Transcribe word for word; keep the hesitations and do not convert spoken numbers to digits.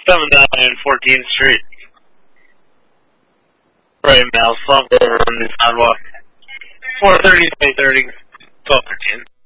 seven nine fourteenth Street. Right now, slump over on the sidewalk. four thirty, twenty thirty, twelve thirteen.